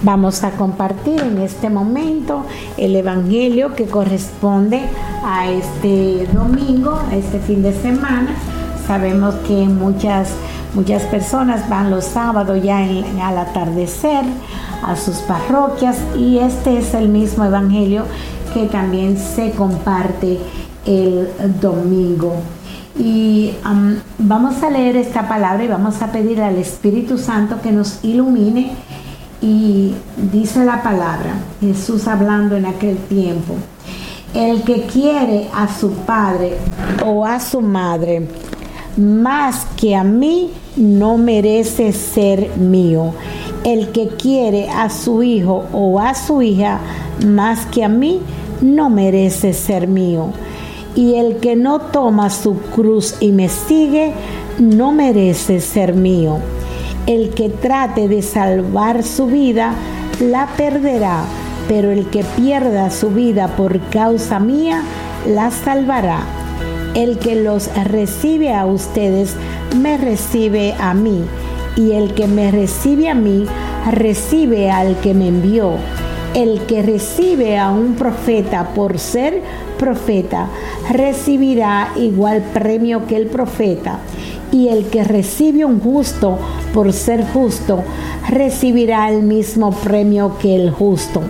Vamos a compartir en este momento el evangelio que corresponde a este domingo, a este fin de semana. Sabemos que muchas personas van los sábados ya al atardecer a sus parroquias, y este es el mismo evangelio que también se comparte el domingo. Y vamos a leer esta palabra y vamos a pedir al Espíritu Santo que nos ilumine. Y dice la palabra, Jesús hablando en aquel tiempo: el que quiere a su padre o a su madre más que a mí no merece ser mío. El que quiere a su hijo o a su hija más que a mí no merece ser mío. Y el que no toma su cruz y me sigue no merece ser mío. El que trate de salvar su vida la perderá, pero el que pierda su vida por causa mía la salvará. El que los recibe a ustedes me recibe a mí, y el que me recibe a mí recibe al que me envió. El que recibe a un profeta por ser profeta recibirá igual premio que el profeta, y el que recibe un justo por ser justo recibirá el mismo premio que el justo.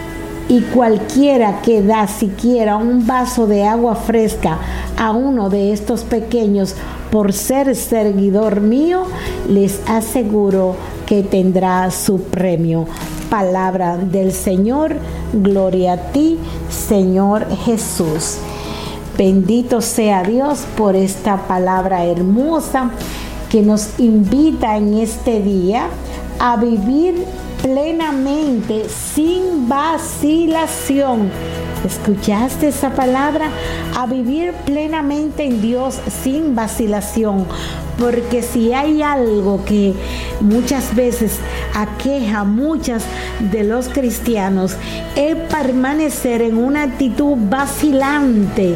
Y cualquiera que da siquiera un vaso de agua fresca a uno de estos pequeños por ser seguidor mío, les aseguro que tendrá su premio. Palabra del Señor. Gloria a ti, Señor Jesús. Bendito sea Dios por esta palabra hermosa que nos invita en este día a vivir plenamente, sin vacilación. ¿Escuchaste esa palabra? A vivir plenamente en Dios sin vacilación. Porque si hay algo que muchas veces aqueja a muchos de los cristianos, es permanecer en una actitud vacilante,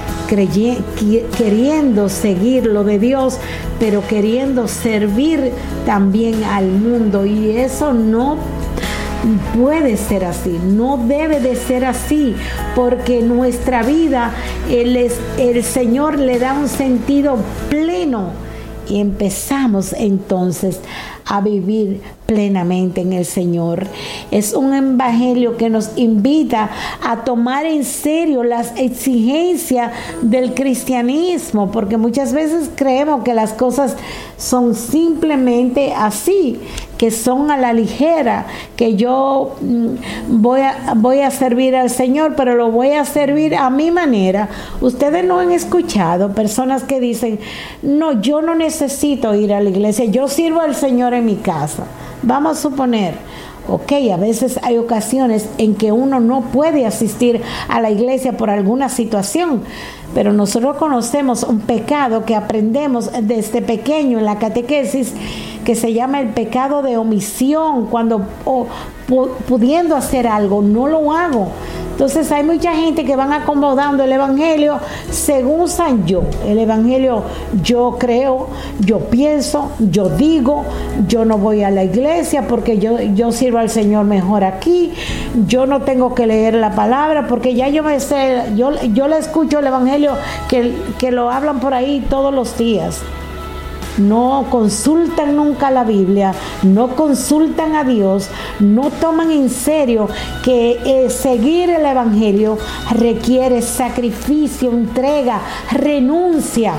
queriendo seguir lo de Dios, pero queriendo servir también al mundo. Y eso no puede ser así, no debe de ser así, porque nuestra vida, el Señor le da un sentido pleno. Y empezamos entonces a vivir plenamente en el Señor. Es un evangelio que nos invita a tomar en serio las exigencias del cristianismo, porque muchas veces creemos que las cosas son simplemente así, que son a la ligera, que yo voy a servir al Señor, pero lo voy a servir a mi manera. Ustedes no han escuchado personas que dicen: no, yo no necesito ir a la iglesia, yo sirvo al Señor en mi casa. Vamos a suponer, a veces hay ocasiones en que uno no puede asistir a la iglesia por alguna situación, pero nosotros conocemos un pecado que aprendemos desde pequeño en la catequesis, que se llama el pecado de omisión, cuando pudiendo hacer algo no lo hago. Entonces hay mucha gente que van acomodando el evangelio según San yo. El evangelio: yo creo, yo pienso, yo digo, yo no voy a la iglesia porque yo sirvo al Señor mejor aquí, yo no tengo que leer la palabra porque ya yo me sé, yo le escucho el evangelio que lo hablan por ahí todos los días. No consultan nunca la Biblia, no consultan a Dios, no toman en serio que seguir el evangelio requiere sacrificio, entrega, renuncia.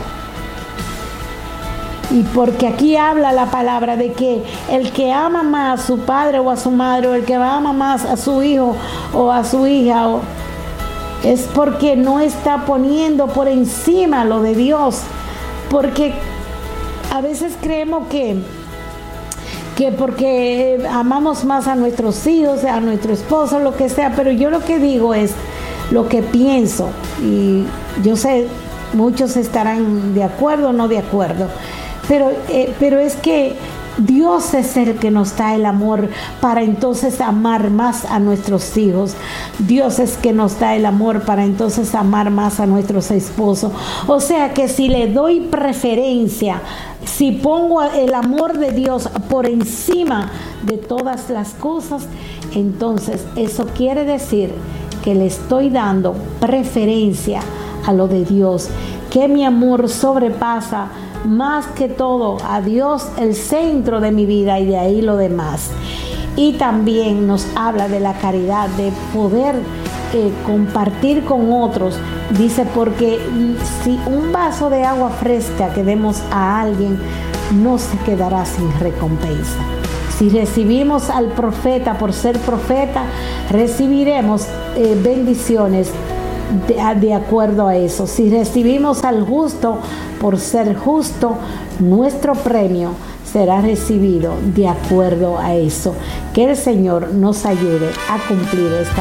Y porque aquí habla la palabra de que el que ama más a su padre o a su madre, o el que ama más a su hijo o a su hija, es porque no está poniendo por encima lo de Dios. Porque a veces creemos que porque amamos más a nuestros hijos, a nuestro esposo, lo que sea, pero yo lo que digo es lo que pienso, y yo sé, muchos estarán de acuerdo o no de acuerdo, pero es que Dios es el que nos da el amor para entonces amar más a nuestros hijos. Dios es que nos da el amor para entonces amar más a nuestros esposos. O sea que si le doy preferencia, si pongo el amor de Dios por encima de todas las cosas, entonces eso quiere decir que le estoy dando preferencia a lo de Dios, que mi amor sobrepasa más que todo a Dios, el centro de mi vida, y de ahí lo demás. Y también nos habla de la caridad, de poder compartir con otros. Dice, porque si un vaso de agua fresca que demos a alguien, no se quedará sin recompensa. Si recibimos al profeta por ser profeta, recibiremos bendiciones de acuerdo a eso. Si recibimos al justo por ser justo, nuestro premio será recibido de acuerdo a eso. Que el Señor nos ayude a cumplir esta